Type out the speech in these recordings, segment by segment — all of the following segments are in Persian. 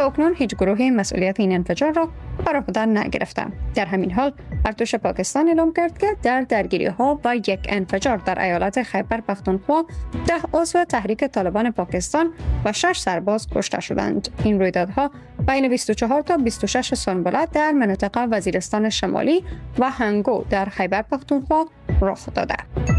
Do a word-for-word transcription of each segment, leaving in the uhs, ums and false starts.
تا اکنون هیچ گروهی مسئولیت این انفجار را بر عهده نگرفته. در همین حال ارتش پاکستان اعلام کرد که در درگیری‌ها و یک انفجار در ایالت خیبر پختونخوا ده عضو تحریک طالبان پاکستان و شش سرباز کشته شدند. این رویدادها بین بیست و چهار تا بیست و شش سنبله در مناطق وزیرستان شمالی و هنگو در خیبر پختونخوا رخ داده.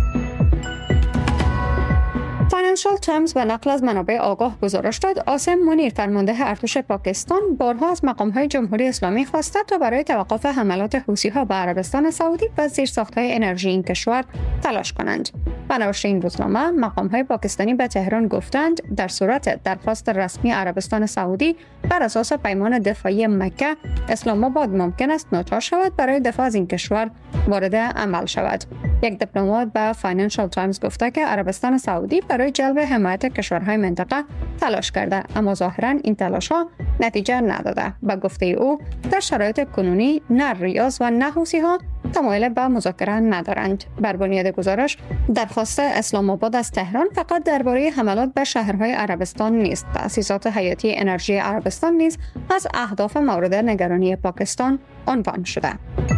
فاینانشال تایمز به نقل از منابع آگاه گزارش داد عاصم منیر فرمانده ارتش پاکستان بارها از مقام‌های جمهوری اسلامی خواسته تا برای توقف حملات حوثی‌ها به عربستان سعودی و زیرساخت‌های انرژی این کشور تلاش کنند. به نوشت این روزنامه مقام‌های پاکستانی به تهران گفتند در صورت درخواست رسمی عربستان سعودی بر اساس پیمان دفاعی مکه، اسلام آباد ممکن است ناچار شود برای دفاع از این کشور وارد عمل شود. یک دیپلمات به فاینانشال تایمز گفته که عربستان سعودی برای جلب حمایت کشورهای منطقه تلاش کرده، اما ظاهراً این تلاش‌ها نتیجه نداده. به گفته او در شرایط کنونی نه ریاض و نه حوثی‌ها تمایل به مذاکره ندارند. بر بنیاد گزارش درخواست اسلام آباد از تهران فقط درباره حملات به شهرهای عربستان نیست. تأسیسات حیاتی انرژی عربستان نیز از اهداف مورد نگرانی پاکستان عنوان شده.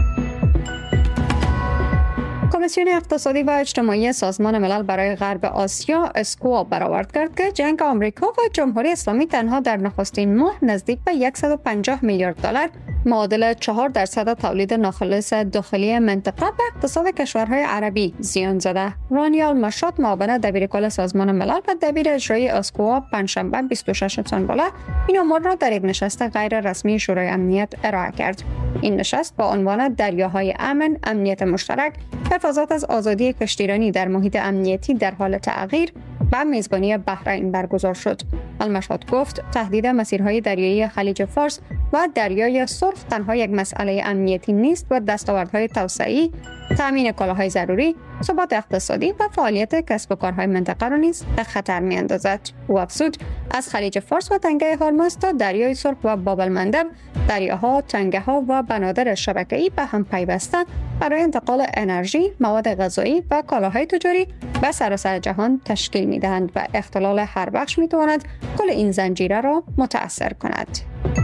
کمیسیون اقتصادی و اجتماعی سازمان ملل برای غرب آسیا اسکوا برآورد کرد که جنگ آمریکا و جمهوری اسلامی تنها در نخستین ماه نزدیک به صد و پنجاه میلیارد دلار معادل چهار درصد تولید ناخالص داخلی منطقه به اقتصاد کشورهای عربی زیان زده. رانیال مشاد معاون دبیرکل سازمان ملل و دبیر اجرایی اسکوا پنجشنبه بیست و شش سنبله این امور را در یک نشست غیر رسمی شورای امنیت ارائه کرد. این نشست با عنوان دریاهای امن، امنیت مشترک، حفاظت از آزادی کشتیرانی در محیط امنیتی در حال تغییر و میزبانی بحرین برگزار شد. المشهد گفت تهدید مسیرهای دریایی خلیج فارس و دریای سرخ تنها یک مسئله امنیتی نیست و دستاوردهای توسعه‌ای، تامین کالاهای ضروری، ثبات اقتصادی و فعالیت کسب و کارهای منطقه را نیز به خطر می‌اندازد. او افزود از خلیج فارس و تنگه هرمز تا دریای سرخ و باب المندب، دریاها، تنگه‌ها و بنادر شبکه‌ای به هم پیوسته برای انتقال انرژی، مواد غذایی و کالاهای تجاری به سراسر جهان تشکیل می‌دهند و اختلال هر بخش می‌تواند کل این زنجیره را متأثر کند.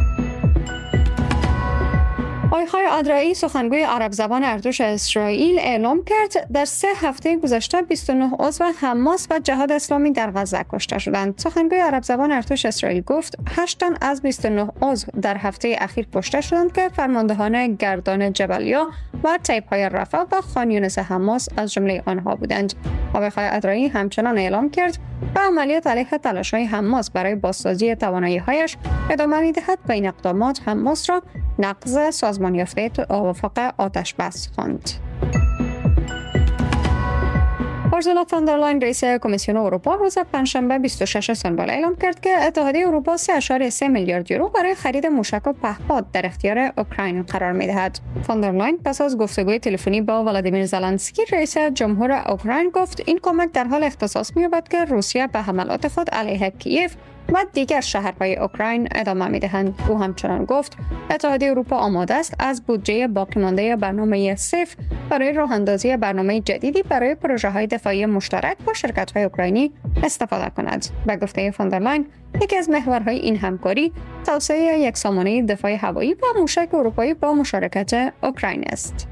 آیهای ادرایی سخنگوی عرب زبان ارتش اسرائیل اعلام کرد در سه هفته گذشته بیست و نه عضو حماس و جهاد اسلامی در غزه کشته شدند. سخنگوی عرب زبان ارتش اسرائیل گفت هشت تن از بیست و نه عضو در هفته اخیر کشته شدند که فرماندهان گردان جبلیا و طیب‌های رفح و خان یونس حماس از جمله آنها بودند. آقای ادرایی همچنان اعلام کرد به عملیات علیه تلاش‌های حماس برای بازسازی توانایی‌هایش ادامه می‌دهد و این اقدامات حماس را نقض سازمان یافته توافق آتش بس خواند. اورسولا فون در لاین رئیس کمیسیون اروپا روز پنجشنبه بیست و شش سنبله اعلام کرد که اتحادیه اروپا سه ممیز سه میلیارد یورو برای خرید موشک و پهپاد در اختیار اوکراین قرار می‌دهد. فون در لاین پس از گفتگوی تلفنی با ولادیمیر زلنسکی رئیس جمهور اوکراین گفت این کمک در حال اختصاص می‌یابد که روسیه به حملات خود علیه کیف و دیگر شهرهای اوکراین ادامه می‌دهند. او همچنان گفت اتحادیه اروپا آماده است از بودجه باقی مانده برنامه سیف برای راه‌اندازی برنامه جدیدی برای پروژه‌های دفاعی مشترک با شرکت‌های اوکراینی استفاده کند. به گفته فون در لاین یکی از محورهای این همکاری توسعه یک سامانه دفاع هوایی و موشک اروپایی با مشارکت اوکراین است.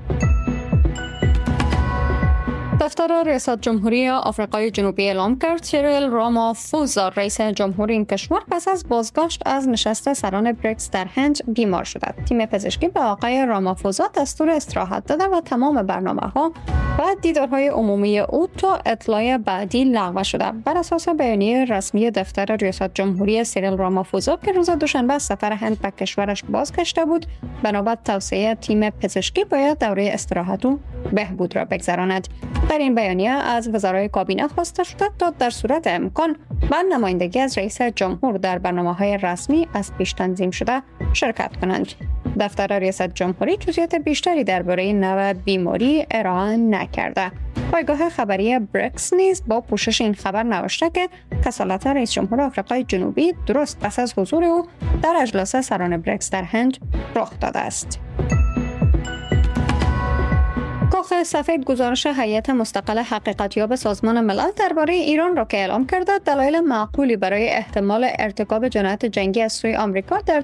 دفتر ریاست جمهوری آفریقای جنوبی اعلام کرد سیریل رامافوزا رئیس جمهور این کشور پس از بازگشت از نشست سران بریکس در هند بیمار شده. تیم پزشکی به آقای رامافوزا دستور استراحت داده و تمام برنامه‌ها و دیدارهای عمومی او تا اطلاع بعدی لغو شده. بر اساس بیانیه رسمی دفتر ریاست جمهوری سیریل رامافوزا که روز دوشنبه سفر هند به کشورش بازگشته بود، بنابر توصیه تیم پزشکی باید دوره استراحت و بهبود را بگذراند. در این بیانیه از وزرای کابینه خواسته شده تا در صورت امکان با نمایندگی از رئیس جمهور در برنامه‌های رسمی از پیش تنظیم شده شرکت کنند. دفتر ریاست جمهوری جزئیات بیشتری درباره نوع بیماری ارائه نکرده. پایگاه خبری بریکس نیز با پوشش این خبر نوشته که کسالت رئیس جمهور آفریقای جنوبی درست پس از حضور او در اجلاس سران بریکس در هند رخ داده است. کاخ سفید گزارش هیئت مستقل حقیقتیاب سازمان ملل درباره ایران را که اعلام کرده دلایل معقولی برای احتمال ارتکاب جنایت جنگی از سوی آمریکا در